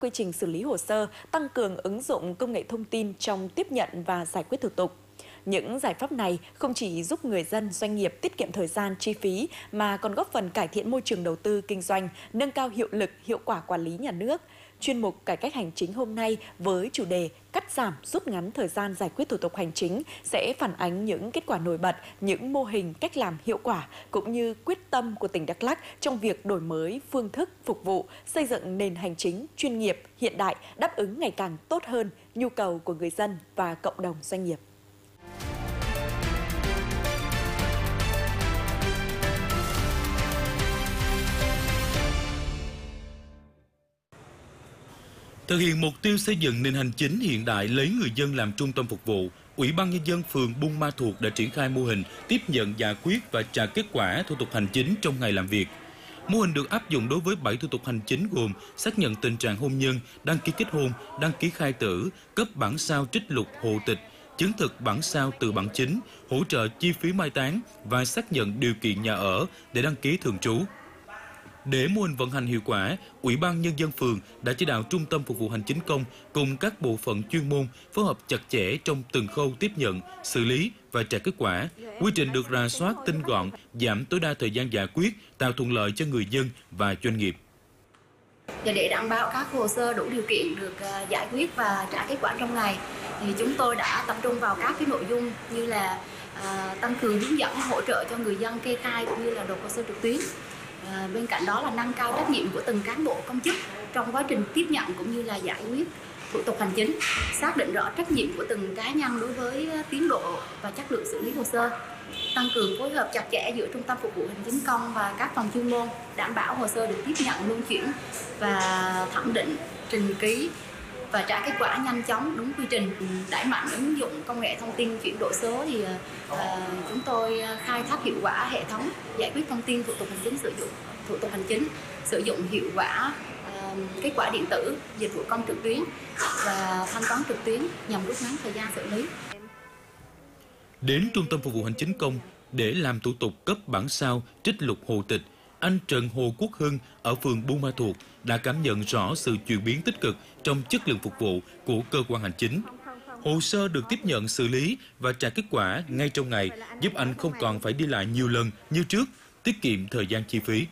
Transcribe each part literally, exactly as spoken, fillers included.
quy trình xử lý hồ sơ, tăng cường ứng dụng công nghệ thông tin trong tiếp nhận và giải quyết thủ tục. Những giải pháp này không chỉ giúp người dân, doanh nghiệp tiết kiệm thời gian, chi phí mà còn góp phần cải thiện môi trường đầu tư kinh doanh, nâng cao hiệu lực, hiệu quả quản lý nhà nước. Chuyên mục Cải cách hành chính hôm nay với chủ đề cắt giảm rút ngắn thời gian giải quyết thủ tục hành chính sẽ phản ánh những kết quả nổi bật, những mô hình cách làm hiệu quả cũng như quyết tâm của tỉnh Đắk Lắk trong việc đổi mới phương thức phục vụ, xây dựng nền hành chính chuyên nghiệp, hiện đại, đáp ứng ngày càng tốt hơn nhu cầu của người dân và cộng đồng doanh nghiệp. Thực hiện mục tiêu xây dựng nền hành chính hiện đại lấy người dân làm trung tâm phục vụ, Ủy ban Nhân dân phường Buôn Ma Thuột đã triển khai mô hình tiếp nhận giải quyết và trả kết quả thủ tục hành chính trong ngày làm việc. Mô hình được áp dụng đối với bảy thủ tục hành chính gồm xác nhận tình trạng hôn nhân, đăng ký kết hôn, đăng ký khai tử, cấp bản sao trích lục hộ tịch, chứng thực bản sao từ bản chính, hỗ trợ chi phí mai táng và xác nhận điều kiện nhà ở để đăng ký thường trú. Để mô hình vận hành hiệu quả, Ủy ban Nhân dân phường đã chỉ đạo Trung tâm Phục vụ Hành chính công cùng các bộ phận chuyên môn phối hợp chặt chẽ trong từng khâu tiếp nhận, xử lý và trả kết quả. Quy trình được rà soát tinh gọn, giảm tối đa thời gian giải quyết, tạo thuận lợi cho người dân và doanh nghiệp. Và để đảm bảo các hồ sơ đủ điều kiện được giải quyết và trả kết quả trong ngày, thì chúng tôi đã tập trung vào các cái nội dung như là à, tăng cường hướng dẫn hỗ trợ cho người dân kê khai cũng như là nộp hồ sơ trực tuyến. À, bên cạnh đó là nâng cao trách nhiệm của từng cán bộ công chức trong quá trình tiếp nhận cũng như là giải quyết thủ tục hành chính, xác định rõ trách nhiệm của từng cá nhân đối với tiến độ và chất lượng xử lý hồ sơ, tăng cường phối hợp chặt chẽ giữa Trung tâm Phục vụ Hành chính công và các phòng chuyên môn, đảm bảo hồ sơ được tiếp nhận, luân chuyển và thẩm định, trình ký và trả kết quả nhanh chóng, đúng quy trình. Đẩy mạnh ứng dụng công nghệ thông tin chuyển đổi số thì uh, chúng tôi khai thác hiệu quả hệ thống giải quyết thông tin thủ tục hành chính, sử dụng thủ tục hành chính, sử dụng hiệu quả uh, kết quả điện tử, dịch vụ công trực tuyến và thanh toán trực tuyến nhằm rút ngắn thời gian xử lý. Đến Trung tâm Phục vụ Hành chính công để làm thủ tục cấp bản sao trích lục hộ tịch, anh Trần Hồ Quốc Hưng ở phường Buôn Ma Thuột đã cảm nhận rõ sự chuyển biến tích cực trong chất lượng phục vụ của cơ quan hành chính. Hồ sơ được tiếp nhận, xử lý và trả kết quả ngay trong ngày, giúp anh không còn phải đi lại nhiều lần như trước, tiết kiệm thời gian chi phí.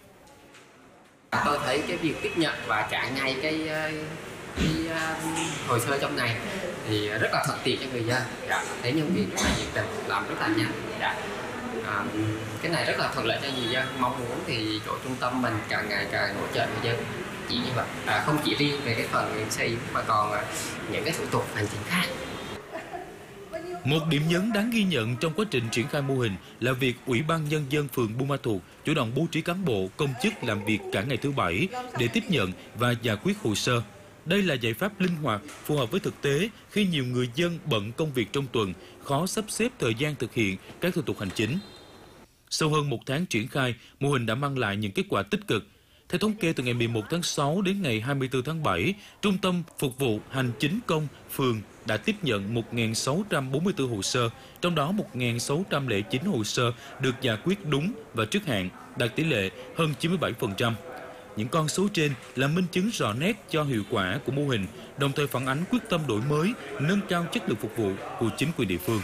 Tôi thấy cái việc tiếp nhận và trả ngay cái, cái uh, hồ sơ trong ngày thì rất là thuận tiện cho người dân. Dạ. Thế nhưng việc mà nhiệt tình làm rất là nhanh. Dạ. À, cái này rất là thuận lợi cho người dân. Mong muốn thì chỗ trung tâm mình càng ngày càng hỗ trợ người dân chỉ như vậy, à, không chỉ riêng về cái phần xây mà còn những cái thủ tục hành chính khác. Một điểm nhấn đáng ghi nhận trong quá trình triển khai mô hình là việc Ủy ban Nhân dân phường Buôn Ma Thuột chủ động bố trí cán bộ, công chức làm việc cả ngày thứ Bảy để tiếp nhận và giải quyết hồ sơ. Đây là giải pháp linh hoạt, phù hợp với thực tế khi nhiều người dân bận công việc trong tuần, khó sắp xếp thời gian thực hiện các thủ tục hành chính. Sau hơn một tháng triển khai, mô hình đã mang lại những kết quả tích cực. Theo thống kê từ ngày mười một tháng sáu đến ngày hai mươi tư tháng bảy, Trung tâm Phục vụ Hành chính công phường đã tiếp nhận một nghìn sáu trăm bốn mươi tư hồ sơ, trong đó một nghìn sáu trăm lẻ chín hồ sơ được giải quyết đúng và trước hạn, đạt tỷ lệ hơn chín mươi bảy phần trăm. Những con số trên là minh chứng rõ nét cho hiệu quả của mô hình, đồng thời phản ánh quyết tâm đổi mới, nâng cao chất lượng phục vụ của chính quyền địa phương.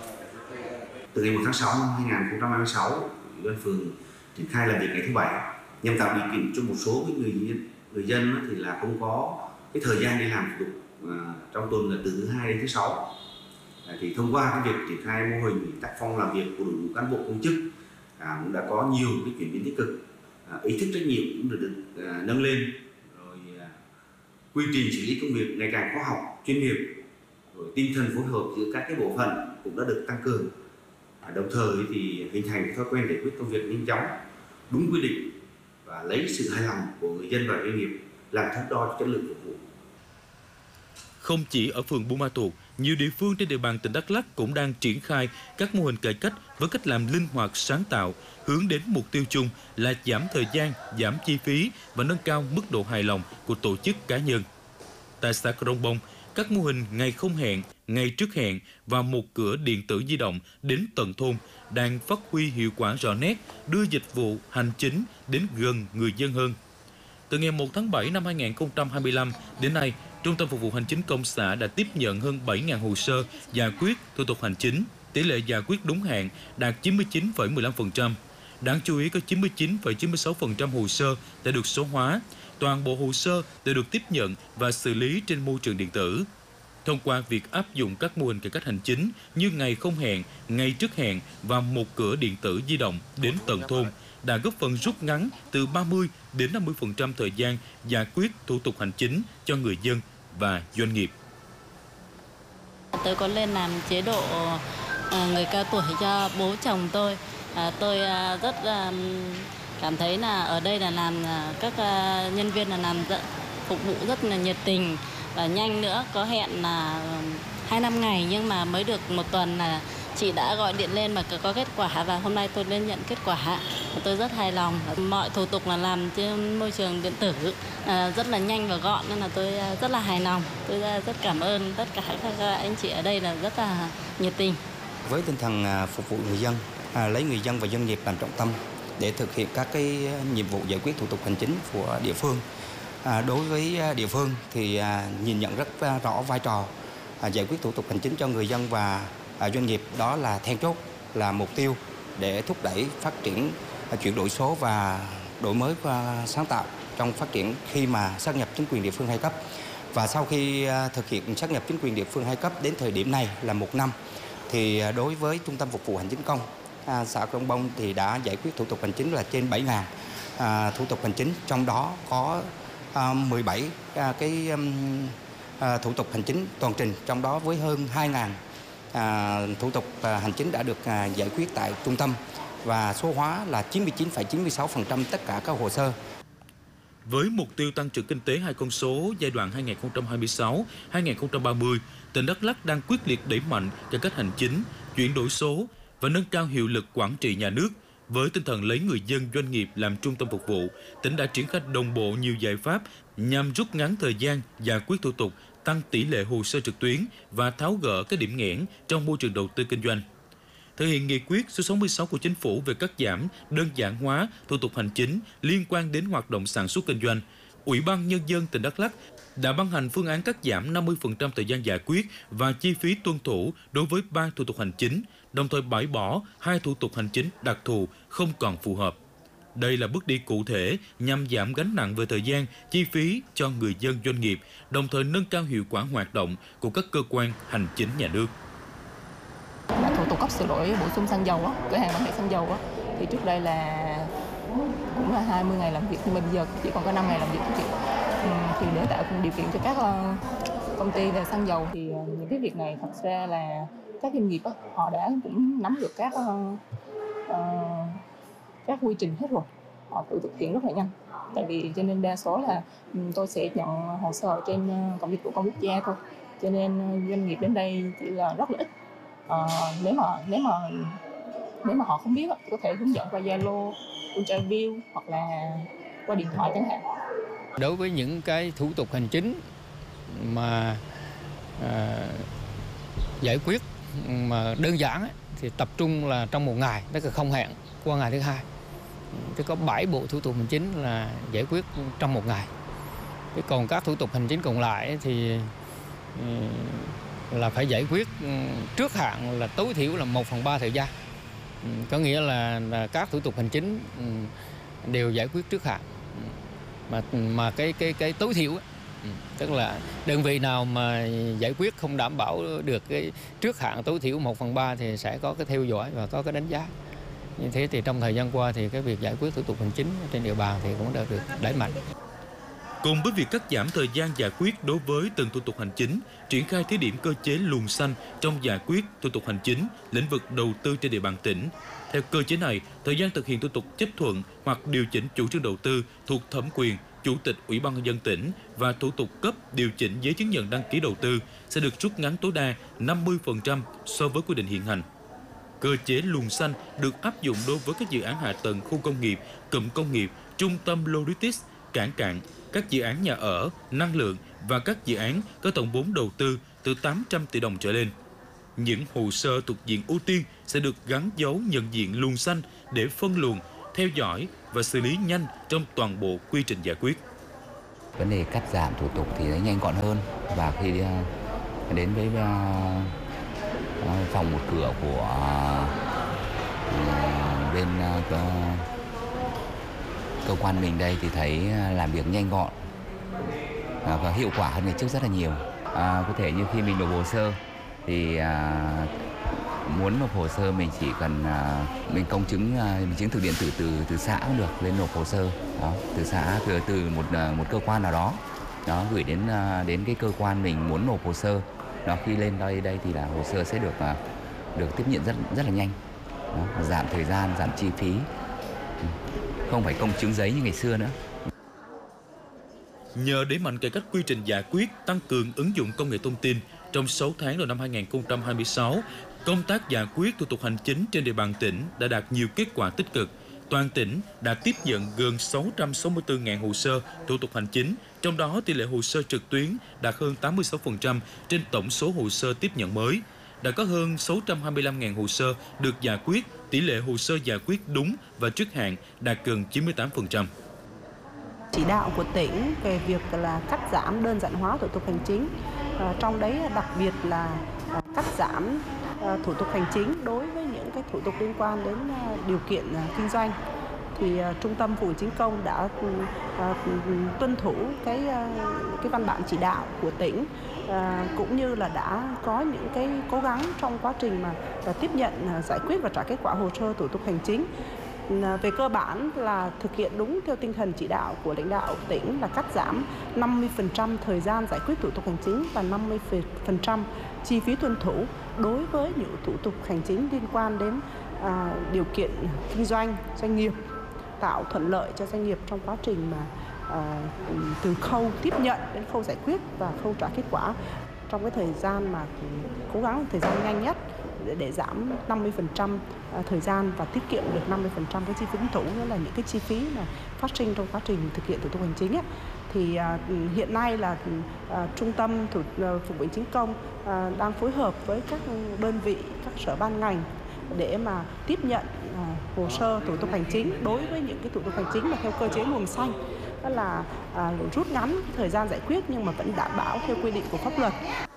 Từ ngày một tháng sáu năm hai nghìn không trăm hai mươi sáu, Ủy ban phường triển khai làm việc ngày thứ Bảy nhằm tạo điều kiện cho một số người dân, người dân thì là không có cái thời gian đi làm thủ tục à, trong tuần là từ thứ hai đến thứ sáu. À, thì thông qua cái việc triển khai mô hình tác phong làm việc của đội ngũ cán bộ công chức à, cũng đã có nhiều cái chuyển biến tích cực. À, ý thức trách nhiệm cũng được, được à, nâng lên, rồi à, quy trình xử lý công việc ngày càng khoa học, chuyên nghiệp, rồi tinh thần phối hợp giữa các cái bộ phận cũng đã được tăng cường. À, đồng thời thì hình thành thói quen giải quyết công việc nhanh chóng, đúng quy định và lấy sự hài lòng của người dân và doanh nghiệp làm thước đo cho chất lượng phục vụ. Không chỉ ở phường Buôn Ma Thuột, nhiều địa phương trên địa bàn tỉnh Đắk Lắk cũng đang triển khai các mô hình cải cách với cách làm linh hoạt, sáng tạo, hướng đến mục tiêu chung là giảm thời gian, giảm chi phí và nâng cao mức độ hài lòng của tổ chức cá nhân. Tại xã Crong Bông, các mô hình ngày không hẹn, ngày trước hẹn và một cửa điện tử di động đến tận thôn đang phát huy hiệu quả rõ nét, đưa dịch vụ hành chính đến gần người dân hơn. từ ngày một tháng bảy năm hai nghìn không trăm hai mươi lăm đến nay, Trung tâm Phục vụ Hành chính công xã đã tiếp nhận hơn bảy nghìn hồ sơ giải quyết thủ tục hành chính. Tỷ lệ giải quyết đúng hạn đạt chín mươi chín phẩy mười lăm phần trăm. Đáng chú ý có chín mươi chín phẩy chín mươi sáu phần trăm hồ sơ đã được số hóa. Toàn bộ hồ sơ đều được tiếp nhận và xử lý trên môi trường điện tử. Thông qua việc áp dụng các mô hình cải cách hành chính như ngày không hẹn, ngày trước hẹn và một cửa điện tử di động đến tận thôn, đã góp phần rút ngắn từ ba mươi đến năm mươi phần trăm thời gian giải quyết thủ tục hành chính cho người dân và doanh nghiệp. Tôi có lên làm chế độ người cao tuổi cho bố chồng tôi. Tôi rất cảm thấy là ở đây là làm các nhân viên là làm phục vụ rất là nhiệt tình và nhanh nữa. Có hẹn là hai năm ngày nhưng mà mới được một tuần là chị đã gọi điện lên mà có kết quả, và hôm nay tôi lên nhận kết quả. Tôi rất hài lòng. Mọi thủ tục là làm trên môi trường điện tử rất là nhanh và gọn nên là tôi rất là hài lòng. Tôi rất cảm ơn tất cả các anh chị ở đây là rất là nhiệt tình. Với tinh thần phục vụ người dân, lấy người dân và doanh nghiệp làm trọng tâm để thực hiện các cái nhiệm vụ giải quyết thủ tục hành chính của địa phương. Đối với địa phương thì nhìn nhận rất rõ vai trò giải quyết thủ tục hành chính cho người dân và doanh nghiệp, đó là then chốt, là mục tiêu để thúc đẩy phát triển chuyển đổi số và đổi mới và sáng tạo trong phát triển khi mà sát nhập chính quyền địa phương hai cấp. Và sau khi thực hiện sát nhập chính quyền địa phương hai cấp đến thời điểm này là một năm, thì đối với Trung tâm Phục vụ Hành chính công xã Crong Bông thì đã giải quyết thủ tục hành chính là trên bảy nghìn thủ tục hành chính, trong đó có mười bảy cái thủ tục hành chính toàn trình, trong đó với hơn hai nghìn thủ tục hành chính đã được giải quyết tại trung tâm và số hóa là chín mươi chín phẩy chín mươi sáu phần trăm tất cả các hồ sơ. Với mục tiêu tăng trưởng kinh tế hai con số giai đoạn hai nghìn không trăm hai mươi sáu đến hai nghìn không trăm ba mươi, tỉnh Đắk Lắk đang quyết liệt đẩy mạnh cải cách hành chính, chuyển đổi số và nâng cao hiệu lực quản trị nhà nước. Với tinh thần lấy người dân doanh nghiệp làm trung tâm phục vụ, tỉnh đã triển khai đồng bộ nhiều giải pháp nhằm rút ngắn thời gian giải quyết thủ tục, tăng tỷ lệ hồ sơ trực tuyến và tháo gỡ các điểm nghẽn trong môi trường đầu tư kinh doanh. Thực hiện nghị quyết số sáu mươi sáu của Chính phủ về cắt giảm, đơn giản hóa thủ tục hành chính liên quan đến hoạt động sản xuất kinh doanh, Ủy ban Nhân dân tỉnh Đắk Lắk đã ban hành phương án cắt giảm năm mươi phần trăm thời gian giải quyết và chi phí tuân thủ đối với ba thủ tục hành chính, đồng thời bãi bỏ hai thủ tục hành chính đặc thù không còn phù hợp. Đây là bước đi cụ thể nhằm giảm gánh nặng về thời gian, chi phí cho người dân doanh nghiệp, đồng thời nâng cao hiệu quả hoạt động của các cơ quan hành chính nhà nước. Thủ tục cấp sửa đổi bổ sung xăng dầu á, cửa hàng bán lẻ xăng dầu á, thì trước đây là cũng là hai mươi ngày làm việc, nhưng mà bây giờ chỉ còn có năm ngày làm việc thôi chị. Ừ, thì để tạo điều kiện cho các uh, công ty về xăng dầu thì uh, những cái việc này thật ra là các doanh nghiệp á, họ đã cũng nắm được các uh, uh, các quy trình hết rồi, họ tự thực hiện rất là nhanh. Tại vì cho nên đa số là um, tôi sẽ nhận hồ sơ trên uh, cổng dịch vụ công quốc gia thôi, cho nên uh, doanh nghiệp đến đây chỉ là rất là ít. Uh, nếu mà nếu mà nếu mà họ không biết thì có thể hướng dẫn qua Zalo, Ultraview hoặc là qua điện thoại chẳng hạn. Đối với những cái thủ tục hành chính mà à, giải quyết mà đơn giản ấy, thì tập trung là trong một ngày, tức là không hẹn qua ngày thứ hai. Thì có bảy bộ thủ tục hành chính là giải quyết trong một ngày. Thế còn các thủ tục hành chính còn lại ấy, thì là phải giải quyết trước hạn là tối thiểu là một phần ba thời gian. Có nghĩa là, là các thủ tục hành chính đều giải quyết trước hạn. Mà mà cái cái cái tối thiểu ấy, tức là đơn vị nào mà giải quyết không đảm bảo được cái trước hạn tối thiểu một phần ba thì sẽ có cái theo dõi và có cái đánh giá. Như thế thì trong thời gian qua thì cái việc giải quyết thủ tục hành chính trên địa bàn thì cũng đã được đẩy mạnh. Cùng với việc cắt giảm thời gian giải quyết đối với từng thủ tục hành chính, triển khai thí điểm cơ chế luồng xanh trong giải quyết thủ tục hành chính lĩnh vực đầu tư trên địa bàn tỉnh. Theo cơ chế này, thời gian thực hiện thủ tục chấp thuận hoặc điều chỉnh chủ trương đầu tư thuộc thẩm quyền Chủ tịch Ủy ban Nhân dân tỉnh và thủ tục cấp điều chỉnh giấy chứng nhận đăng ký đầu tư sẽ được rút ngắn tối đa năm mươi phần trăm so với quy định hiện hành. Cơ chế luồng xanh được áp dụng đối với các dự án hạ tầng khu công nghiệp, cụm công nghiệp, trung tâm logistics, cảng cạn, các dự án nhà ở, năng lượng và các dự án có tổng vốn đầu tư từ tám trăm tỷ đồng trở lên. Những hồ sơ thuộc diện ưu tiên sẽ được gắn dấu nhận diện luồng xanh để phân luồng, theo dõi và xử lý nhanh trong toàn bộ quy trình giải quyết. Vấn đề cắt giảm thủ tục thì nó nhanh gọn hơn, và khi đến với phòng một cửa của bên cơ quan mình đây thì thấy làm việc nhanh gọn và hiệu quả hơn ngày trước rất là nhiều. À, có thể như khi mình nộp hồ sơ thì à, muốn nộp hồ sơ mình chỉ cần à, mình công chứng à, mình chứng thực điện tử từ từ xã cũng được, lên nộp hồ sơ đó, từ xã từ từ một một cơ quan nào đó đó gửi đến à, đến cái cơ quan mình muốn nộp hồ sơ đó, khi lên đây đây thì là hồ sơ sẽ được à, được tiếp nhận rất rất là nhanh đó, giảm thời gian, giảm chi phí, không phải công chứng giấy như ngày xưa nữa. Nhờ đẩy mạnh cải cách quy trình giải quyết, tăng cường ứng dụng công nghệ thông tin, trong sáu tháng đầu năm hai nghìn không trăm hai mươi sáu, công tác giải quyết thủ tục hành chính trên địa bàn tỉnh đã đạt nhiều kết quả tích cực. Toàn tỉnh đã tiếp nhận gần sáu trăm sáu mươi tư nghìn hồ sơ thủ tục hành chính, trong đó tỷ lệ hồ sơ trực tuyến đạt hơn tám mươi sáu phần trăm trên tổng số hồ sơ tiếp nhận mới. Đã có hơn sáu trăm hai mươi lăm nghìn hồ sơ được giải quyết, tỷ lệ hồ sơ giải quyết đúng và trước hạn đạt gần chín mươi tám phần trăm. Chỉ đạo của tỉnh về việc là cắt giảm đơn giản hóa thủ tục hành chính, à, trong đấy đặc biệt là à, cắt giảm à, thủ tục hành chính đối với những cái thủ tục liên quan đến à, điều kiện à, kinh doanh. Thì à, Trung tâm Phục vụ Hành chính công đã à, tuân thủ cái à, cái văn bản chỉ đạo của tỉnh, à, cũng như là đã có những cái cố gắng trong quá trình mà à, tiếp nhận, à, giải quyết và trả kết quả hồ sơ thủ tục hành chính. Về cơ bản là thực hiện đúng theo tinh thần chỉ đạo của lãnh đạo tỉnh là cắt giảm năm mươi phần trăm thời gian giải quyết thủ tục hành chính và năm mươi phần trăm chi phí tuân thủ đối với những thủ tục hành chính liên quan đến à, điều kiện kinh doanh, doanh nghiệp, tạo thuận lợi cho doanh nghiệp trong quá trình mà à, từ khâu tiếp nhận đến khâu giải quyết và khâu trả kết quả trong cái thời gian mà cố gắng thời gian nhanh nhất để, để giảm năm mươi phần trăm thời gian và tiết kiệm được năm mươi phần trăm cái chi phí tuân thủ, đó là những cái chi phí mà phát sinh trong quá trình thực hiện thủ tục hành chính ấy. Thì à, hiện nay là à, Trung tâm thủ, à, Phục vụ Hành chính công à, đang phối hợp với các đơn vị, các sở ban ngành để mà tiếp nhận à, hồ sơ thủ tục hành chính đối với những cái thủ tục hành chính mà theo cơ chế luồng xanh, đó là à, rút ngắn thời gian giải quyết nhưng mà vẫn đảm bảo theo quy định của pháp luật.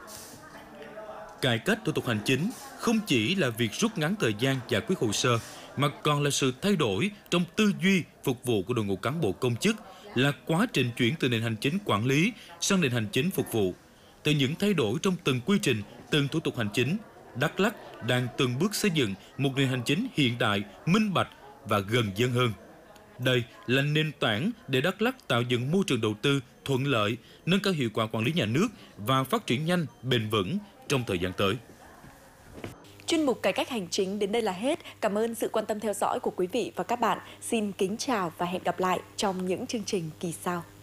Cải cách thủ tục hành chính không chỉ là việc rút ngắn thời gian giải quyết hồ sơ, mà còn là sự thay đổi trong tư duy phục vụ của đội ngũ cán bộ công chức, là quá trình chuyển từ nền hành chính quản lý sang nền hành chính phục vụ. Từ những thay đổi trong từng quy trình, từng thủ tục hành chính, Đắk Lắk đang từng bước xây dựng một nền hành chính hiện đại, minh bạch và gần dân hơn. Đây là nền tảng để Đắk Lắk tạo dựng môi trường đầu tư thuận lợi, nâng cao hiệu quả quản lý nhà nước và phát triển nhanh, bền vững trong thời gian tới. Chuyên mục Cải cách hành chính đến đây là hết. Cảm ơn sự quan tâm theo dõi của quý vị và các bạn. Xin kính chào và hẹn gặp lại trong những chương trình kỳ sau.